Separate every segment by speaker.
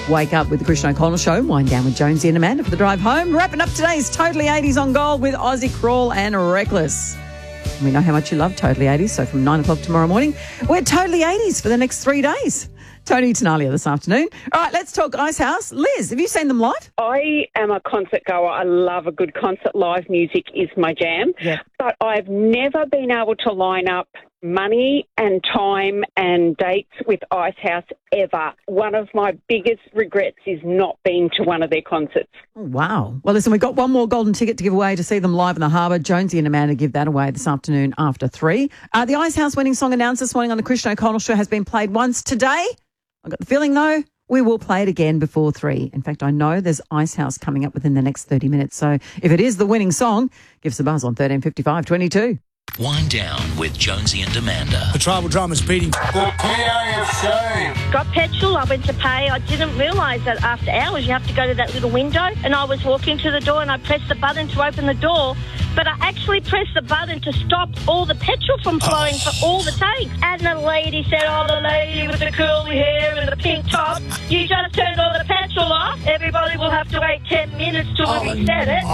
Speaker 1: Wake up with the Christian O'Connell Show. Wind down with Jonesy and Amanda for the drive home. Wrapping up today's Totally 80s on Gold with Aussie Crawl and Reckless. We know how much you love Totally 80s, so from 9 o'clock tomorrow morning, we're Totally 80s for the next 3 days. Tony Tenalia this afternoon. All right, let's talk Icehouse. Liz, have you seen them live?
Speaker 2: I am a concert goer. I love a good concert. Live music is my jam.
Speaker 1: Yeah.
Speaker 2: But I've never been able to line up money and time and dates with Icehouse ever. One of my biggest regrets is not being to one of their concerts.
Speaker 1: Oh, wow. Well, listen, we've got one more golden ticket to give away to see them live in the Harbour. Jonesy and Amanda give that away this afternoon after 3. The Icehouse winning song announced this morning on the Christian O'Connell Show has been played once today. I've got the feeling, though, we will play it again before 3. In fact, I know there's Icehouse coming up within the next 30 minutes. So if it is the winning song, give us a buzz on 1355 22.
Speaker 3: Wind down with Jonesy and Amanda.
Speaker 4: The tribal drama's beating.
Speaker 5: The PAFC.
Speaker 6: Got petrol, I went to pay. I didn't realise that after hours you have to go to that little window, and I was walking to the door and I pressed the button to open the door, but I actually pressed the button to stop all the petrol from flowing for all the tanks. And the lady said, "Oh, the lady with the curly hair and the pink top, you just turned all the petrol off. Everybody will have to wait 10 minutes till we said it."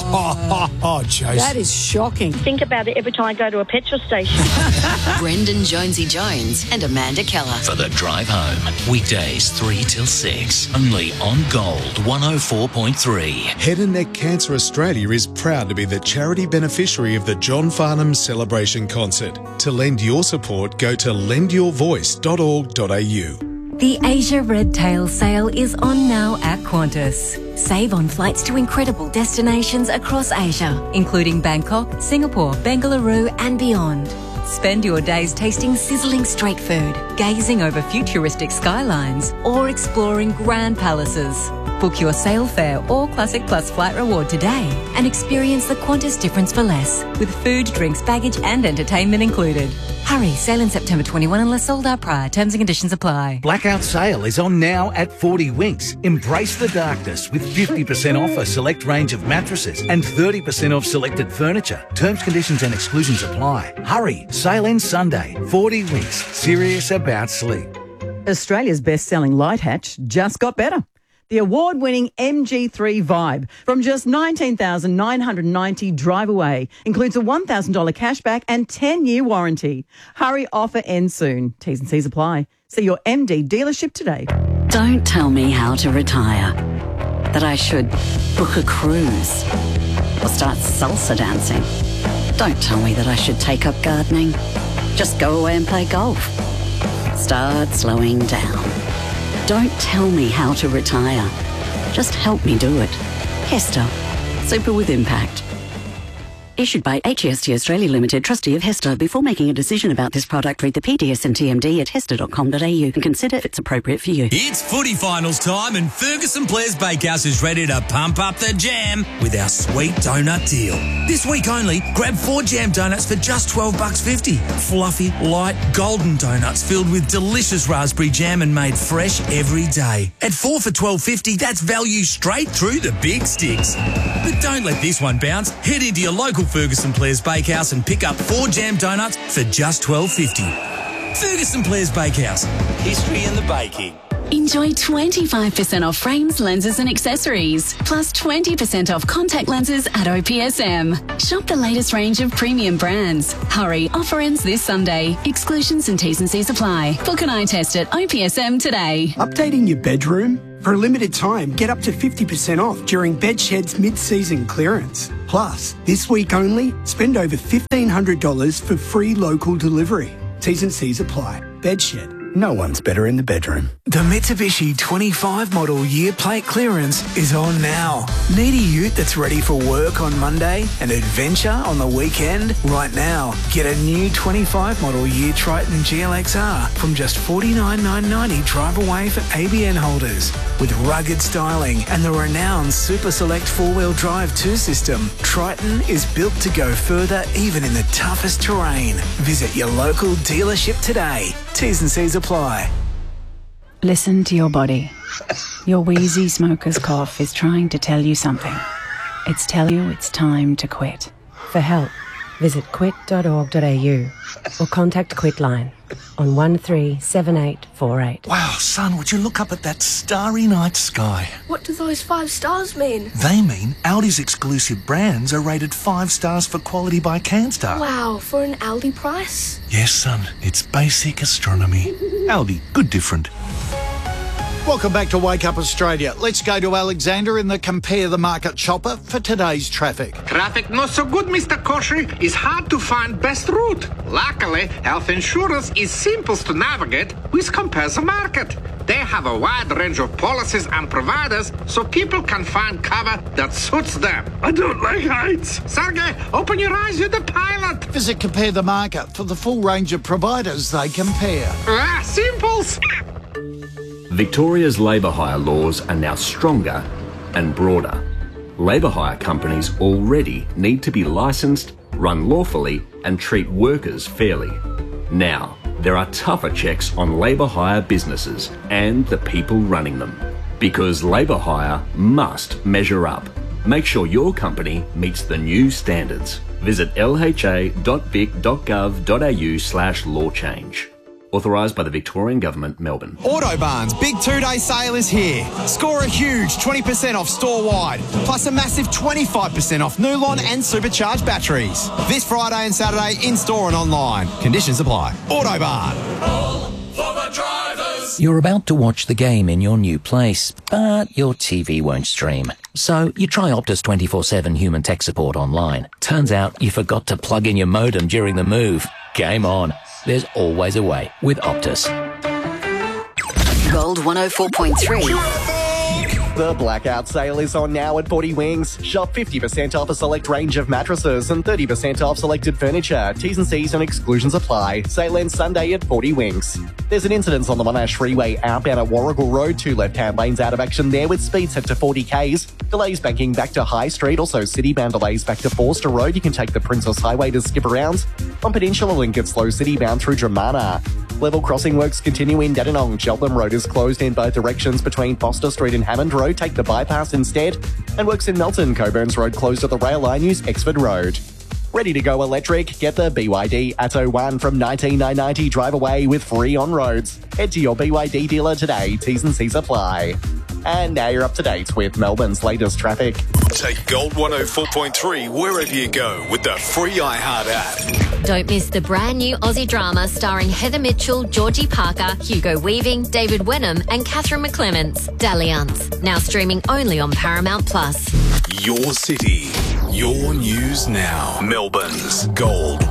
Speaker 4: Oh, Josie.
Speaker 1: That is shocking.
Speaker 6: Think about it every time I go to a petrol station.
Speaker 7: Brendan Jonesy Jones and Amanda Keller.
Speaker 3: For the drive home. Weekdays 3 till 6. Only on Gold 104.3.
Speaker 8: Head and Neck Cancer Australia is proud to be the charity beneficiary of the John Farnham Celebration Concert. To lend your support, go to lendyourvoice.org.au.
Speaker 9: The Asia Red Tail sale is on now at Qantas. Save on flights to incredible destinations across Asia, including Bangkok, Singapore, Bengaluru and beyond. Spend your days tasting sizzling street food, gazing over futuristic skylines or exploring grand palaces. Book your sale fare or Classic Plus flight reward today and experience the Qantas difference for less, with food, drinks, baggage and entertainment included. Hurry, sale in September 21 unless sold out prior. Terms and conditions apply.
Speaker 10: Blackout sale is on now at 40 Winks. Embrace the darkness with 50% off a select range of mattresses and 30% off selected furniture. Terms, conditions and exclusions apply. Hurry, sale ends Sunday. 40 Winks, serious about sleep.
Speaker 1: Australia's best-selling light hatch just got better. The award-winning MG3 Vibe from just $19,990 drive away includes a $1,000 cashback and 10-year warranty. Hurry, offer ends soon. T's and C's apply. See your MD dealership today.
Speaker 7: Don't tell me how to retire. That I should book a cruise or start salsa dancing. Don't tell me that I should take up gardening. Just go away and play golf. Start slowing down. Don't tell me how to retire. Just help me do it. Hester. Super with impact. Issued by HEST Australia Limited, trustee of Hester. Before making a decision about this product, read the PDS and TMD at hester.com.au and consider if it's appropriate for you.
Speaker 11: It's footy finals time and Ferguson Players Bakehouse is ready to pump up the jam with our sweet donut deal. This week only, grab 4 jam donuts for just $12.50. Fluffy, light, golden donuts filled with delicious raspberry jam and made fresh every day. At 4 for $12.50, that's value straight through the big sticks. But don't let this one bounce. Head into your local Ferguson Players Bakehouse and pick up 4 jam donuts for just $12.50. Ferguson Players Bakehouse. History in the baking.
Speaker 7: Enjoy 25% off frames, lenses and accessories, plus 20% off contact lenses at OPSM. Shop the latest range of premium brands. Hurry, offer ends this Sunday. Exclusions and T's and C's apply. Book an eye test at OPSM today.
Speaker 12: Updating your bedroom? For a limited time, get up to 50% off during Bedshed's mid-season clearance. Plus, this week only, spend over $1,500 for free local delivery. T's and C's apply. Bedshed. No one's better in the bedroom.
Speaker 13: The Mitsubishi 25 model year plate clearance is on now. Need a ute that's ready for work on Monday and adventure on the weekend? Right now, get a new 25 model year Triton GLXR from just $49,990 drive away for ABN holders. With rugged styling and the renowned Super Select 4-wheel drive 2 system, Triton is built to go further even in the toughest terrain. Visit your local dealership today. T's and C's apply.
Speaker 14: Listen to your body. Your wheezy smoker's cough is trying to tell you something. It's telling you it's time to quit. For help,
Speaker 15: Visit quit.org.au or contact Quitline on 137848.
Speaker 10: Wow, son, would you look up at that starry night sky?
Speaker 16: What do those 5 stars mean?
Speaker 10: They mean Aldi's exclusive brands are rated 5 stars for quality by CanStar.
Speaker 16: Wow, for an Aldi price?
Speaker 10: Yes, son, it's basic astronomy. Aldi, good different.
Speaker 17: Welcome back to Wake Up Australia. Let's go to Alexander in the Compare the Market chopper for today's traffic.
Speaker 18: Traffic not so good, Mr. Koshy. It's hard to find best route. Luckily, health insurance is simple to navigate with Compare the Market. They have a wide range of policies and providers so people can find cover that suits them. I don't like heights. Sergey, open your eyes, you're the pilot.
Speaker 17: Visit Compare the Market for the full range of providers they compare.
Speaker 18: Simples.
Speaker 19: Victoria's labour hire laws are now stronger and broader. Labour hire companies already need to be licensed, run lawfully and treat workers fairly. Now, there are tougher checks on labour hire businesses and the people running them. Because labour hire must measure up. Make sure your company meets the new standards. Visit lha.vic.gov.au/law change. Authorised by the Victorian Government, Melbourne.
Speaker 20: Autobarn's big 2-day sale is here. Score a huge 20% off store-wide, plus a massive 25% off Nulon and supercharged batteries. This Friday and Saturday in-store and online. Conditions apply. Autobarn.
Speaker 3: You're about to watch the game in your new place, but your TV won't stream. So you try Optus 24/7 human tech support online. Turns out you forgot to plug in your modem during the move. Game on. There's always a way with Optus.
Speaker 7: Gold 104.3.
Speaker 21: The blackout sale is on now at 40 Wings. Shop 50% off a select range of mattresses and 30% off selected furniture. T's and C's and exclusions apply. Sale ends Sunday at 40 Wings. There's an incident on the Monash Freeway outbound at Warrigal Road. 2 left-hand lanes out of action there with speeds set to 40 k's. Delays banking back to High Street. Also citybound delays back to Forster Road. You can take the Princess Highway to skip around. On Peninsula Link, it's slow citybound through Dramana. Level crossing works continue in Dandenong. Cheltenham Road is closed in both directions between Foster Street and Hammond Road. Take the bypass instead. And works in Melton. Coburn's Road closed at the rail line. Use Exford Road. Ready to go electric? Get the BYD Atto 1 from $19,990. Drive away with free on-roads. Head to your BYD dealer today. T's and C's apply. And now you're up to date with Melbourne's latest traffic.
Speaker 22: Take Gold 104.3 wherever you go with the free iHeart app.
Speaker 23: Don't miss the brand new Aussie drama starring Heather Mitchell, Georgie Parker, Hugo Weaving, David Wenham and Catherine McClements, Dalliance. Now streaming only on Paramount+.
Speaker 22: Your city, your news now. Melbourne's Gold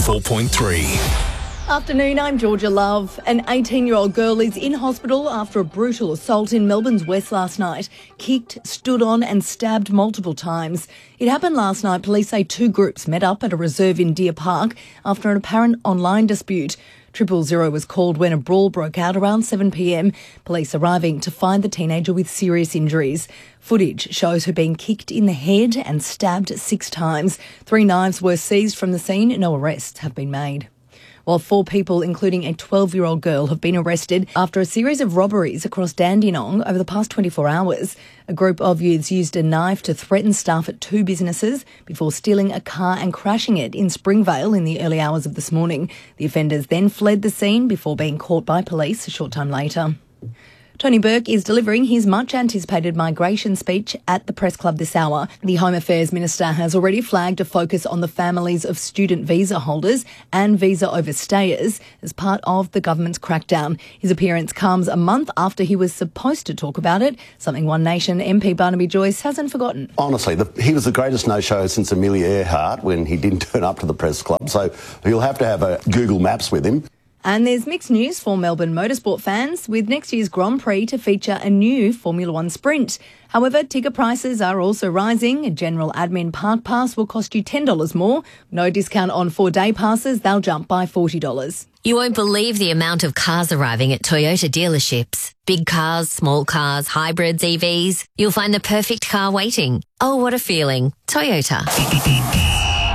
Speaker 22: 104.3.
Speaker 24: Afternoon, I'm Georgia Love. An 18-year-old girl is in hospital after a brutal assault in Melbourne's West last night. Kicked, stood on and stabbed multiple times. It happened last night. Police say 2 groups met up at a reserve in Deer Park after an apparent online dispute. 000 was called when a brawl broke out around 7 p.m, police arriving to find the teenager with serious injuries. Footage shows her being kicked in the head and stabbed 6 times. 3 knives were seized from the scene. No arrests have been made. While 4 people, including a 12-year-old girl, have been arrested after a series of robberies across Dandenong over the past 24 hours. A group of youths used a knife to threaten staff at 2 businesses before stealing a car and crashing it in Springvale in the early hours of this morning. The offenders then fled the scene before being caught by police a short time later. Tony Burke is delivering his much-anticipated migration speech at the Press Club this hour. The Home Affairs Minister has already flagged a focus on the families of student visa holders and visa overstayers as part of the government's crackdown. His appearance comes a month after he was supposed to talk about it, something One Nation MP Barnaby Joyce hasn't forgotten.
Speaker 25: Honestly, he was the greatest no-show since Amelia Earhart when he didn't turn up to the Press Club, so you'll have to have a Google Maps with him.
Speaker 24: And there's mixed news for Melbourne motorsport fans, with next year's Grand Prix to feature a new Formula One sprint. However, ticket prices are also rising. A general admin park pass will cost you $10 more. No discount on 4-day passes. They'll jump by $40.
Speaker 23: You won't believe the amount of cars arriving at Toyota dealerships. Big cars, small cars, hybrids, EVs. You'll find the perfect car waiting. Oh, what a feeling. Toyota.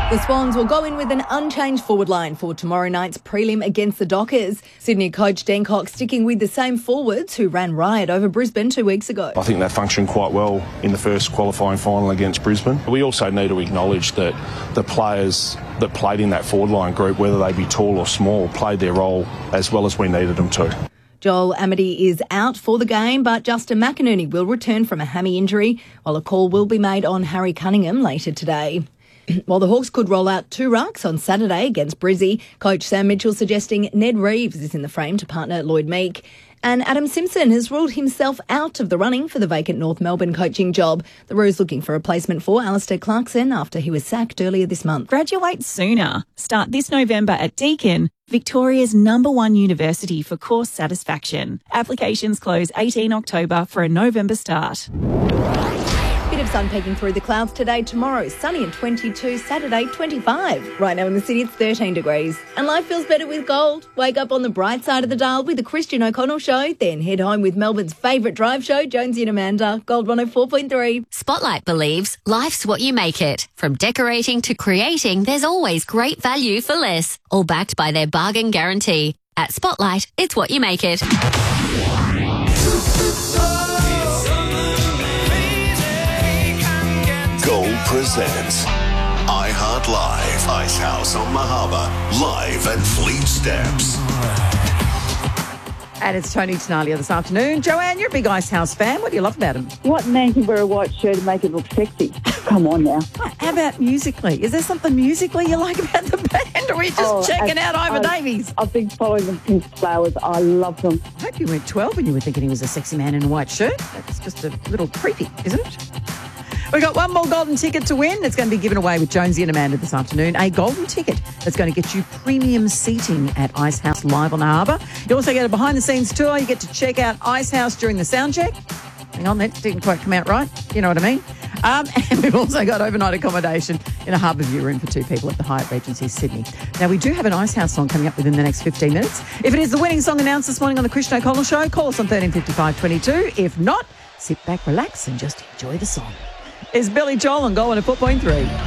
Speaker 24: The Swans will go in with an unchanged forward line for tomorrow night's prelim against the Dockers. Sydney coach Dan Cox sticking with the same forwards who ran riot over Brisbane 2 weeks ago.
Speaker 2: I think they functioned quite well in the first qualifying final against Brisbane. We also need to acknowledge that the players that played in that forward line group, whether they be tall or small, played their role as well as we needed them to.
Speaker 24: Joel Amity is out for the game, but Justin McInerney will return from a hammy injury, while a call will be made on Harry Cunningham later today. While the Hawks could roll out 2 rucks on Saturday against Brizzy, coach Sam Mitchell suggesting Ned Reeves is in the frame to partner Lloyd Meek. And Adam Simpson has ruled himself out of the running for the vacant North Melbourne coaching job. The Roos looking for a replacement for Alistair Clarkson after he was sacked earlier this month.
Speaker 4: Graduate sooner. Start this November at Deakin, Victoria's #1 university for course satisfaction. Applications close 18 October for a November start.
Speaker 24: Bit of sun peeking through the clouds today. Tomorrow, sunny and 22. Saturday, 25. Right now in the city, it's 13 degrees. And life feels better with gold. Wake up on the bright side of the dial with the Christian O'Connell Show. Then head home with Melbourne's favourite drive show, Jonesy and Amanda. Gold 104.3.
Speaker 23: Spotlight believes life's what you make it. From decorating to creating, there's always great value for less. All backed by their bargain guarantee. At Spotlight, it's what you make it.
Speaker 22: Gold presents iHeart Live, Ice House on Mahaba, live at Fleet Steps.
Speaker 1: And it's Tony Tenalia this afternoon. Joanne, you're a big Ice House fan. What do you love about him?
Speaker 5: What man can wear a white shirt and make it look sexy? Come on now.
Speaker 1: How about musically? Is there something musically you like about the band, or are you just checking out Ivor Davies?
Speaker 5: I've been following them since Flowers. I love them.
Speaker 1: I hope you weren't 12 and you were thinking he was a sexy man in a white shirt. That's just a little creepy, isn't it? We've got one more golden ticket to win. It's going to be given away with Jonesy and Amanda this afternoon. A golden ticket that's going to get you premium seating at Ice House live on the harbour. You also get a behind-the-scenes tour. You get to check out Ice House during the sound check. Hang on, that didn't quite come out right. You know what I mean? And we've also got overnight accommodation in a harbour view room for 2 people at the Hyatt Regency Sydney. Now, we do have an Ice House song coming up within the next 15 minutes. If it is the winning song announced this morning on the Christian O'Connell Show, call us on 1355 22. If not, sit back, relax and just enjoy the song. Is Billy Joel on Gold 104.3.